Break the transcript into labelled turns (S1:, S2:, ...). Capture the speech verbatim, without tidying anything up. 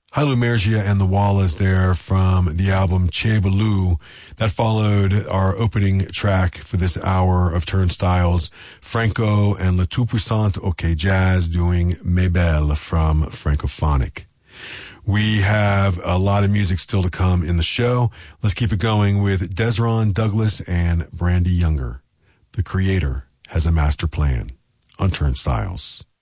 S1: Hailu Mergia and the Wallas there from the album Che Baloo. That followed our opening track for this hour of Turnstiles, Franco and Le Tout Puissant OK Jazz doing Mais Belle from Francophonic. We have a lot of music still to come in the show. Let's keep it going with Desron Douglas and Brandy Younger. The Creator has a master plan on Turnstiles.